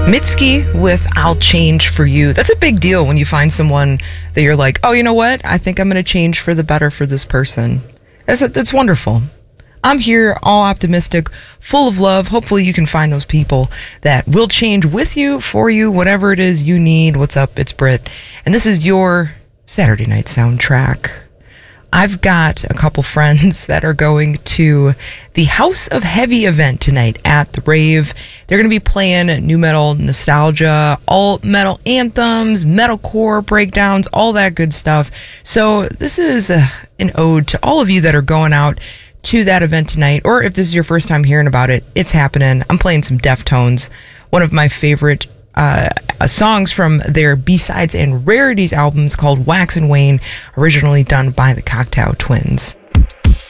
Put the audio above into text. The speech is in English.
Mitski with I'll Change for You. That's a big deal when you find someone that you're like, oh, you know what? I think I'm going to change for the better for this person. That's wonderful. I'm here all optimistic, full of love. Hopefully you can find those people that will change with you, for you, whatever it is you need. What's up? It's Britt. And this is your Saturday night soundtrack. I've got a couple friends that are going to the House of Heavy event tonight at the Rave. They're going to be playing new metal nostalgia, alt metal anthems, metalcore breakdowns, all that good stuff. So this is an ode to all of you that are going out to that event tonight, or if this is your first time hearing about it, it's happening. I'm playing some Deftones, one of my favorite songs from their B-Sides and Rarities albums called Wax and Wane, originally done by the Cocktail Twins.